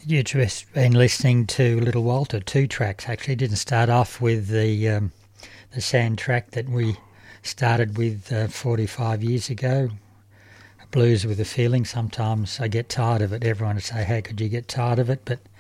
You've just been listening to Little Walter, two tracks actually. Didn't start off with the sand track that we started with 45 years ago, Blues with a Feeling. Sometimes I get tired of it. Everyone would say, how could you get tired of it?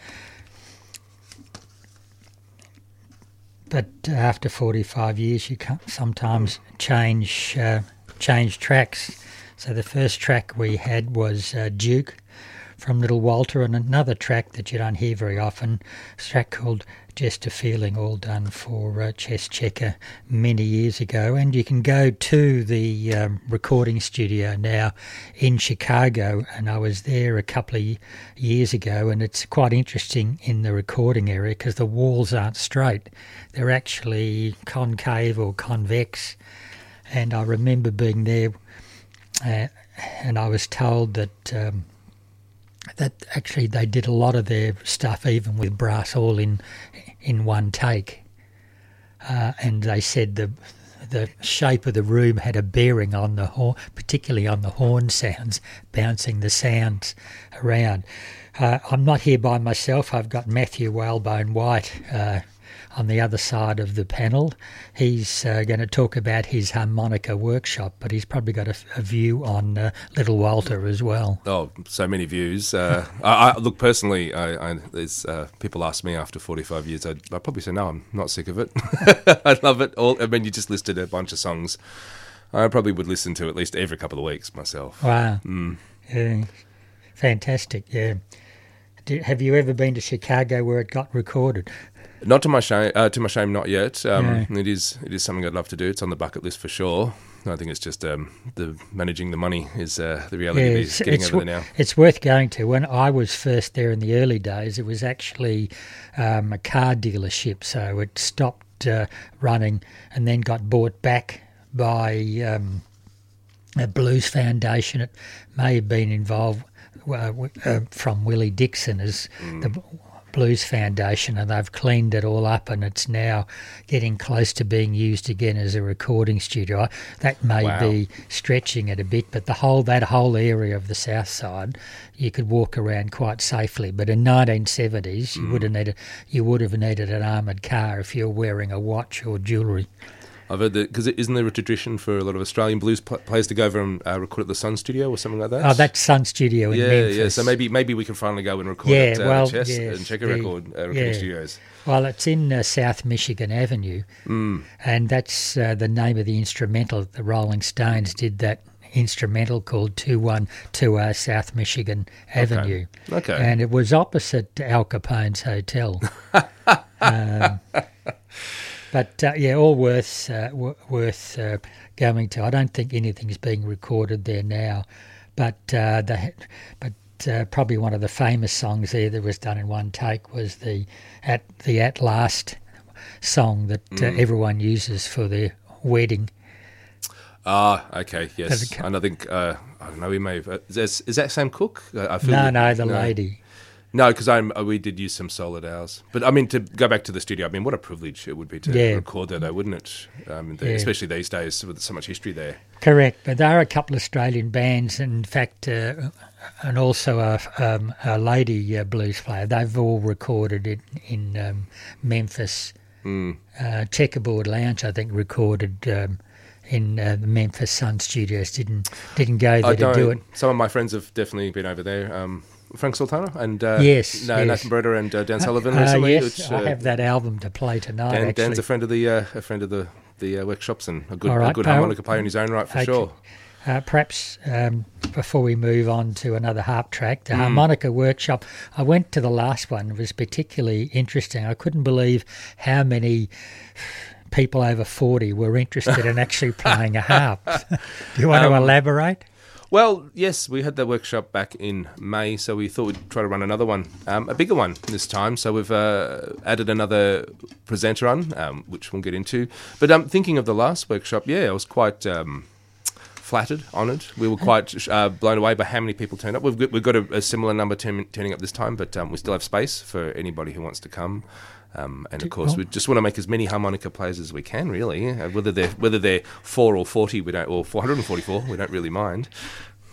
But after 45 years, you can't sometimes change tracks. So the first track we had was Duke from Little Walter, and another track that you don't hear very often, a track called Just a Feeling, all done for Chess Checker many years ago. And you can go to the recording studio now in Chicago, and I was there a couple of years ago, and it's quite interesting in the recording area because the walls aren't straight. They're actually concave or convex, and I remember being there and I was told that actually they did a lot of their stuff even with brass all in one take, and they said the shape of the room had a bearing on the horn, particularly on the horn sounds, bouncing the sounds around. I'm not here by myself. I've got Matthew Whalebone White on the other side of the panel. He's going to talk about his harmonica workshop, but he's probably got a view on Little Walter as well. Oh, so many views. I look, personally, there's people ask me after 45 years, I'd probably say, no, I'm not sick of it. I love it all. I mean, you just listed a bunch of songs. I probably would listen to at least every couple of weeks myself. Wow. Yeah. Fantastic, yeah. Have you ever been to Chicago where it got recorded? Not to my shame, not yet. It is something I'd love to do. It's on the bucket list for sure. I think it's just the managing the money is the reality of it, getting over there now. It's worth going to. When I was first there in the early days, it was actually a car dealership, so it stopped running and then got bought back by a Blues Foundation. It may have been involved from Willie Dixon as the Blues Foundation, and they've cleaned it all up, and it's now getting close to being used again as a recording studio. That may be stretching it a bit, but that whole area of the south side, you could walk around quite safely. But in 1970s, you would have needed an armoured car if you're wearing a watch or jewellery. I've heard that, because isn't there a tradition for a lot of Australian blues players to go over and record at the Sun Studio or something like that? Oh, that's Sun Studio in Memphis. Yeah, so maybe we can finally go and record at Chess and check a recording studios. Well, it's in South Michigan Avenue, and that's the name of the instrumental. The Rolling Stones did that instrumental called 2120 South Michigan Avenue. Okay. And it was opposite Al Capone's hotel. But all worth going to. I don't think anything's being recorded there now, but probably one of the famous songs there that was done in one take was the At Last song that everyone uses for their wedding. Okay, yes. And I think I don't know. We may have. Is that Sam Cooke? The lady. No, because we did use some solid hours. But, I mean, to go back to the studio, I mean, what a privilege it would be to record there, though, wouldn't it? Especially these days with so much history there. Correct. But there are a couple of Australian bands, in fact, and also a lady blues player. They've all recorded it in Memphis. Checkerboard Lounge, I think, recorded in the Memphis Sun Studios. Didn't go there to do it. Some of my friends have definitely been over there. Frank Sultana and Nathan Broder and Dan Sullivan recently. Yes, I have that album to play tonight. Dan's a friend of the workshops and a good harmonica player in his own right for sure. Perhaps before we move on to another harp track, the harmonica workshop. I went to the last one. It was particularly interesting. I couldn't believe how many people over 40 were interested in actually playing a harp. Do you want to elaborate? Well, yes, we had that workshop back in May, so we thought we'd try to run another one, a bigger one this time. So we've added another presenter on, which we'll get into. But thinking of the last workshop, I was quite flattered, honoured. We were quite blown away by how many people turned up. We've got a similar number turning up this time, but we still have space for anybody who wants to come. And of course, we just want to make as many harmonica players as we can. Really, whether they're 4 or 40, or 444, we don't really mind.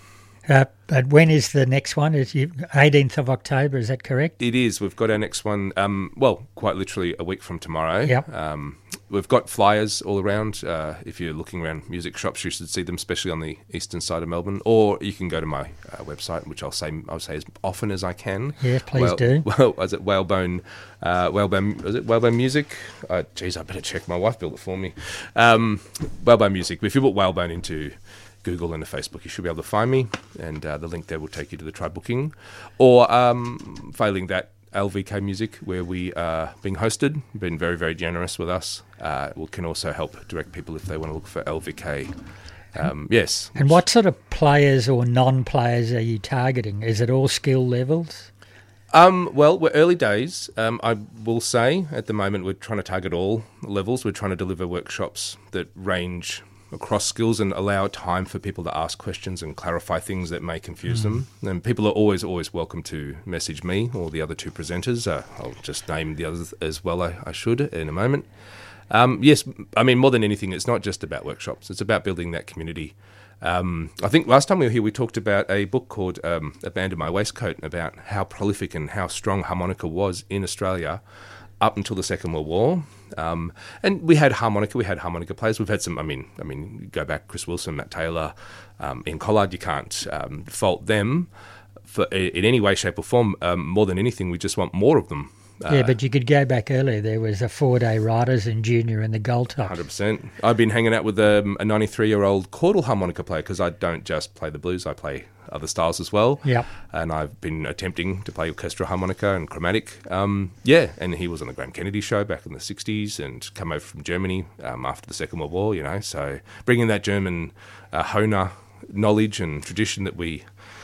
But when is the next one? 18th of October, is that correct? It is. We've got our next one, quite literally a week from tomorrow. Yep. We've got flyers all around. If you're looking around music shops, you should see them, especially on the eastern side of Melbourne. Or you can go to my website, which I'll say as often as I can. Yes, please do. Well, is it Whalebone Music? I better check. My wife built it for me. Whalebone Music. If you put Whalebone into Google and the Facebook, you should be able to find me, and the link there will take you to the Try Booking. Or failing that, LVK Music, where we are being hosted, been very, very generous with us. We can also help direct people if they want to look for LVK. Yes. And what sort of players or non-players are you targeting? Is it all skill levels? Well, we're early days. I will say at the moment we're trying to target all levels. We're trying to deliver workshops that range across skills and allow time for people to ask questions and clarify things that may confuse them. And people are always welcome to message me or the other two presenters. I'll just name the others as well, I should, in a moment. Yes, I mean, more than anything, it's not just about workshops. It's about building that community. I think last time we were here, we talked about a book called A Band in My Waistcoat, about how prolific and how strong harmonica was in Australia up until the Second World War. And we had harmonica players. We've had some, I mean, go back, Chris Wilson, Matt Taylor, Ian Collard, you can't fault them for in any way, shape or form. More than anything, we just want more of them. Yeah, but you could go back earlier. There was a 4-day riders in junior in the Gold Tops. 100%. I've been hanging out with a 93-year-old chordal harmonica player because I don't just play the blues, I play other styles as well. Yep. And I've been attempting to play orchestral harmonica and chromatic. And he was on the Graham Kennedy show back in the 60s and come over from Germany after the Second World War, so bringing that German Hohner knowledge and tradition that we,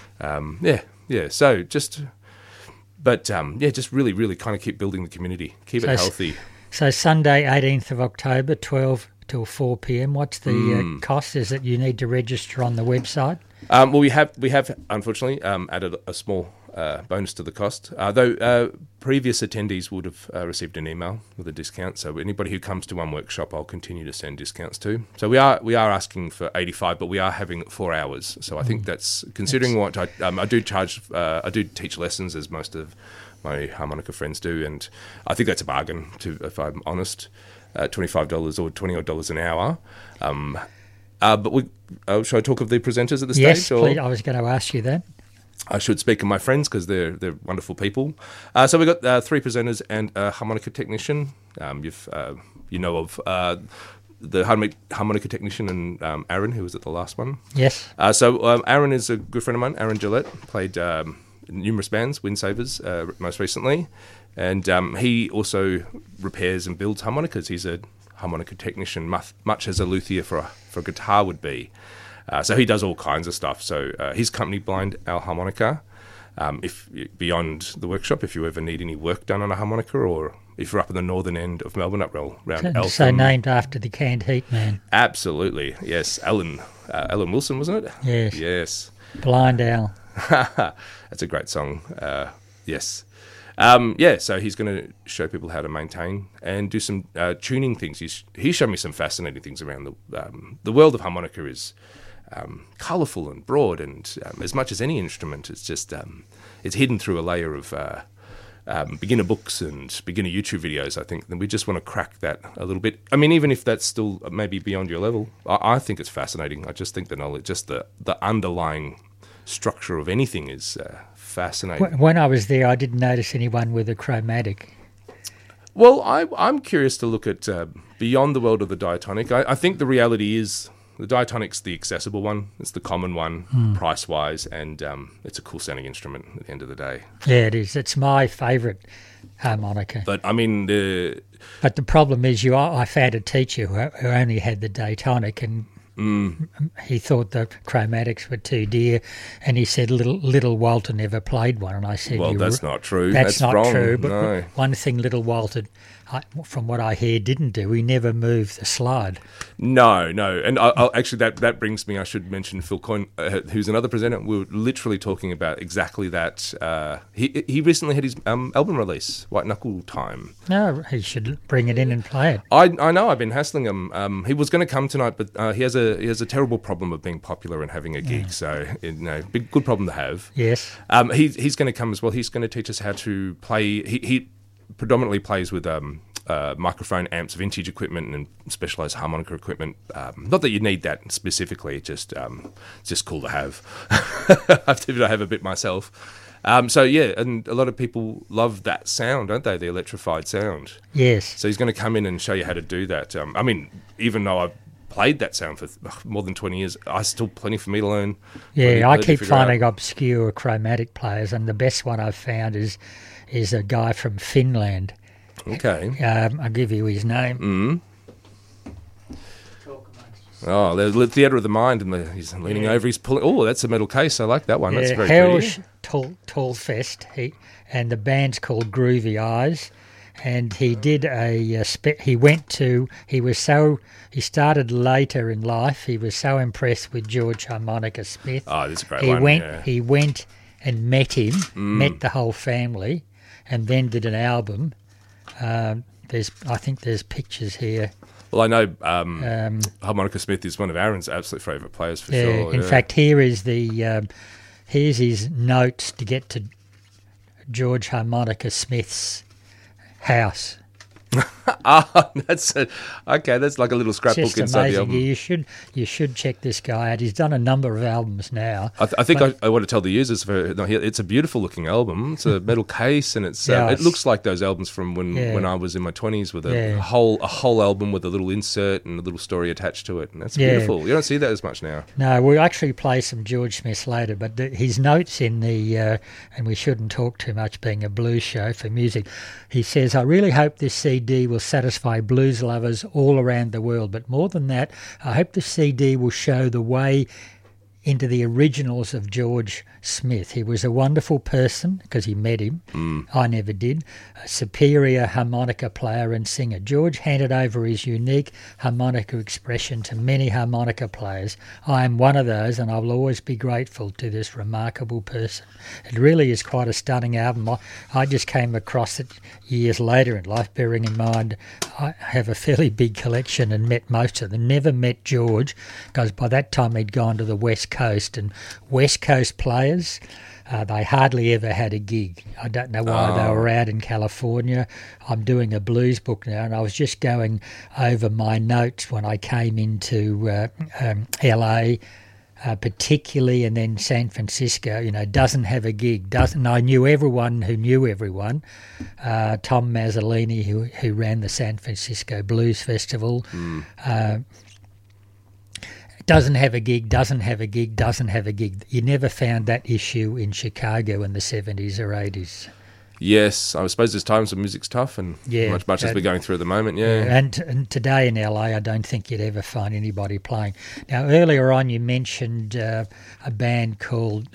so just... But, just really, really kind of keep building the community. Keep it healthy. So Sunday, 18th of October, 12 till 4 p.m. What's the cost? Is it you need to register on the website? Well, we have unfortunately, added a small bonus to the cost. Though previous attendees would have received an email with a discount. So anybody who comes to one workshop, I'll continue to send discounts to. So we are asking for 85, but we are having 4 hours. So I think that's considering what I do charge. I do teach lessons, as most of my harmonica friends do, and I think that's a bargain. If I'm honest, $25 or $20 an hour. But shall I talk of the presenters at the stage? Yes, please. I was going to ask you that. I should speak of my friends because they're wonderful people. So we've got 3 presenters and a harmonica technician. You know of the harmonica technician and Aaron, who was at the last one. Yes. So Aaron is a good friend of mine. Aaron Gillette played numerous bands, Windsavers most recently. And he also repairs and builds harmonicas. He's a harmonica technician, much as a luthier for a guitar would be. So he does all kinds of stuff. So his company, Blind Owl Harmonica, if beyond the workshop, if you ever need any work done on a harmonica, or if you're up in the northern end of Melbourne, up around Eltham. So named after the canned heat man. Absolutely, yes. Alan Wilson, wasn't it? Yes. Yes. Blind Owl. That's a great song. Yes. So he's going to show people how to maintain and do some tuning things. He showed me some fascinating things around the world of harmonica is colourful and broad, and as much as any instrument, it's just it's hidden through a layer of beginner books and beginner YouTube videos. I think, and we just want to crack that a little bit. I mean, even if that's still maybe beyond your level, I think it's fascinating. I just think the knowledge, just the underlying structure of anything is fascinating. When I was there, I didn't notice anyone with a chromatic. Well, I'm curious to look at beyond the world of the diatonic. I think the reality is the diatonic's the accessible one. It's the common one, price-wise, and it's a cool-sounding instrument at the end of the day. Yeah, it is. It's my favourite harmonica. But, I mean... But the problem is I found a teacher who only had the diatonic, and he thought the chromatics were too dear, and he said little Walter never played one, and I said, well, that's not true. That's not wrong. true, but no. One thing little Walter, from what I hear, didn't do, he never moved the slide. No, and I'll actually that brings me, I should mention Phil Coyne, who's another presenter. We were literally talking about exactly that. He recently had his album release, White Knuckle Time. No, he should bring it in and play it. I know, I've been hassling him. He was going to come tonight, but he has a a terrible problem of being popular and having a gig. So good problem to have. Yes. He's going to come as well. He's going to teach us how to play. He predominantly plays with microphone amps, vintage equipment, and specialised harmonica equipment. Not that you need that specifically. It's just cool to have. I have a bit myself. And a lot of people love that sound, don't they? The electrified sound. Yes. So he's going to come in and show you how to do that. Even though I've played that sound for more than 20 years, I still plenty for me to learn. Yeah, I keep finding obscure chromatic players, and the best one I've found is a guy from Finland. Okay. I'll give you his name. Mm-hmm. Oh, the theatre of the mind, and he's leaning over. He's pulling. Oh, that's a metal case. I like that one. That's very pretty. Tallfest, and the band's called Groovy Eyes, and he did he started later in life. He was so impressed with George Harmonica Smith. Oh, that's a great one. He went and met him, met the whole family, and then did an album. I think there's pictures here. Well, I know Harmonica Smith is one of Aaron's absolute favourite players for sure. In fact, here's his notes to get to George Harmonica Smith's house. That's like a little scrapbook inside the album. You should check this guy out. He's done a number of albums now. I think I want to tell the users it's a beautiful looking album. It's a metal case, and it looks like those albums from when I was in my 20s with a whole album with a little insert and a little story attached to it, and that's beautiful. You don't see that as much now. No, we'll actually play some George Smith later, but his notes in the and we shouldn't talk too much, being a blues show for music. He says, "I really hope this CD will satisfy blues lovers all around the world. But more than that, I hope the CD will show the way into the originals of George Smith. He was a wonderful person because he met him. I never did. A superior harmonica player and singer. George handed over his unique harmonica expression to many harmonica players. I am one of those, and I will always be grateful to this remarkable person." It really is quite a stunning album. I just came across it years later in life, bearing in mind I have a fairly big collection and met most of them. Never met George because by that time he'd gone to the West Coast, and West Coast players, they hardly ever had a gig. I don't know why they were out in California. I'm doing a blues book now, and I was just going over my notes when I came into LA, particularly, and then San Francisco. Doesn't have a gig. I knew everyone who knew everyone. Tom Mazzolini, who ran the San Francisco Blues Festival. Doesn't have a gig. You never found that issue in Chicago in the 70s or 80s. Yes, I suppose there's times when music's tough, and much as we're going through at the moment, And today in LA, I don't think you'd ever find anybody playing. Now, earlier on, you mentioned a band called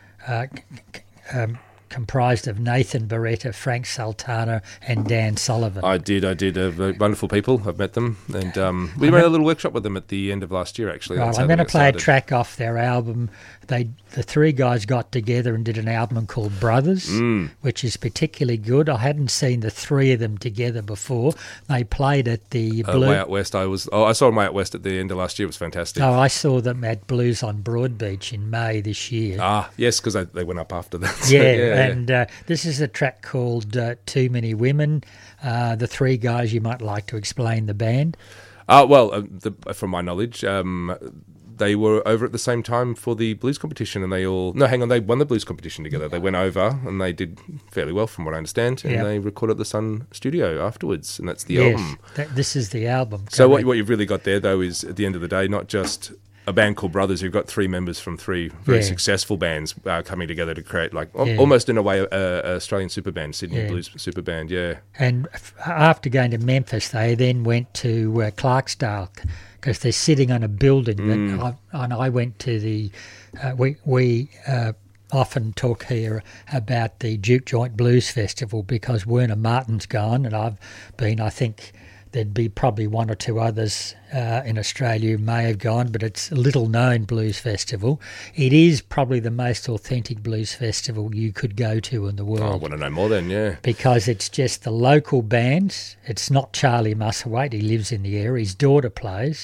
comprised of Nathan Beretta, Frank Sultana, and Dan Sullivan. I did. Wonderful people. I've met them, and we ran a little workshop with them at the end of last year. Actually, right, I'm going to play a track off their album. The three guys got together and did an album called Brothers, which is particularly good. I hadn't seen the three of them together before. They played at the Way Out West. I saw them Way Out West at the end of last year. It was fantastic. Oh, I saw them at Blues on Broadbeach in May this year. Ah, yes, because they went up after that. So, and this is a track called Too Many Women. The three guys, you might like to explain the band. From my knowledge, they were over at the same time for the blues competition, and they won the blues competition together. They went over and they did fairly well, from what I understand, and they recorded at the Sun Studio afterwards, and that's the album. This is the album. So what you've really got there, though, is at the end of the day, not just a band called Brothers. You've got three members from three very successful bands coming together to create, almost in a way, a Australian super band, Sydney Blues super band, And after going to Memphis, they then went to Clarksdale, because they're sitting on a building. And I went to the... we often talk here about the Duke Joint Blues Festival, because Werner Martin's gone, and I've been, I think... There'd be probably one or two others in Australia who may have gone, but it's a little-known blues festival. It is probably the most authentic blues festival you could go to in the world. Oh, I want to know more then, Because it's just the local bands. It's not Charlie Musselwhite. He lives in the area. His daughter plays.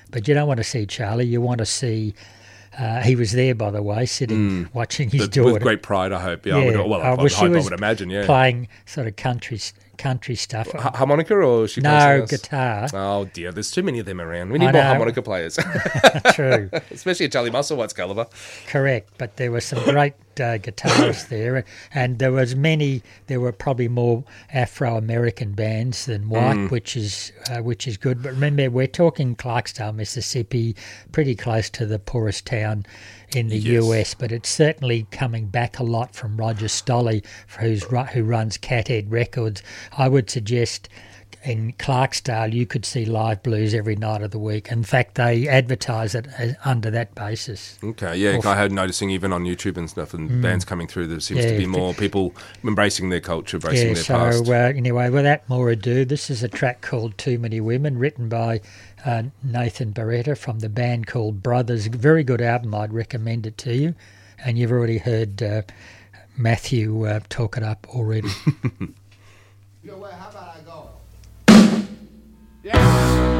But you don't want to see Charlie. You want to see... he was there, by the way, sitting watching his daughter. With great pride, I hope. Yeah, Yeah. I would imagine, yeah. Playing sort of country stuff. Harmonica, or she plays No, something else? guitar. Oh dear, there's too many of them around. We need I more know. harmonica players. True. Especially at Charlie Musselwhite's calibre. Correct, but there were some great guitarists there, and there were probably more Afro-American bands than white, which is good. But remember, we're talking Clarksdale, Mississippi, pretty close to the poorest town in the US, but it's certainly coming back a lot from Roger Stolley, who runs Cathead Records. I would suggest in Clarksdale you could see live blues every night of the week. In fact, they advertise it under that basis. Okay, yeah, I had noticing even on YouTube and stuff, and bands coming through, there seems to be more people embracing their culture, embracing their past. So anyway, without more ado, this is a track called Too Many Women, written by Nathan Barretta from the band called Brothers. Very good album, I'd recommend it to you. And you've already heard Matthew talk it up already. Yo, how about I go? Yeah.